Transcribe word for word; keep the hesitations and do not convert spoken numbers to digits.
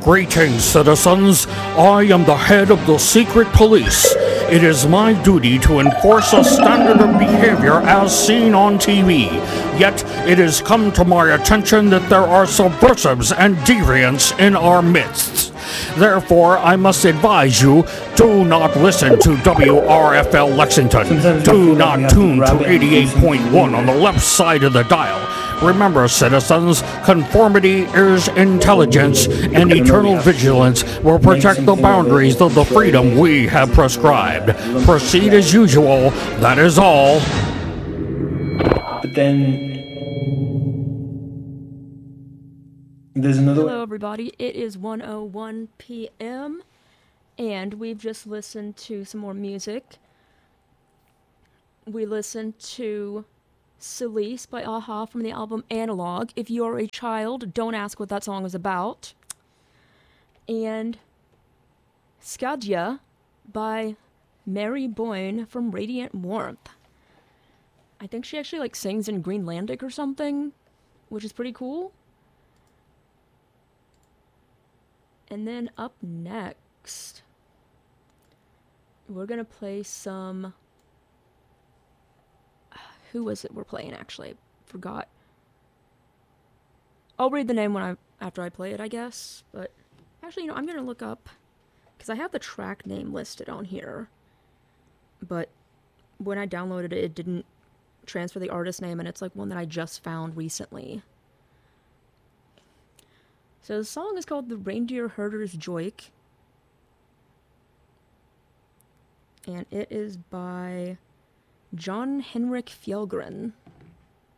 Greetings, citizens. I am the head of the secret police. It is my duty to enforce a standard of behavior as seen on T V. Yet, it has come to my attention that there are subversives and deviants in our midst. Therefore, I must advise you, do not listen to W R F L Lexington. Do not tune to eighty-eight point one on the left side of the dial. Remember, citizens, conformity is intelligence, and eternal vigilance will protect the boundaries of the freedom we have prescribed. Proceed as usual, that is all. But then there's another Hello everybody, it is one oh one p m and we've just listened to some more music. We listened to Celeste by a-ha from the album Analog. If you are a child, don't ask what that song is about. And Skadja by Mary Boyne from Radiant Warmth. I think she actually like sings in Greenlandic or something, which is pretty cool. And then up next, we're gonna play some... Who was it we're playing, actually? Forgot. I'll read the name when I after I play it, I guess. But actually, you know, I'm gonna look up, because I have the track name listed on here. But when I downloaded it, it didn't transfer the artist name, and it's like one that I just found recently. So the song is called The Reindeer Herder's Joik. And it is by John Henrik Fjellgren.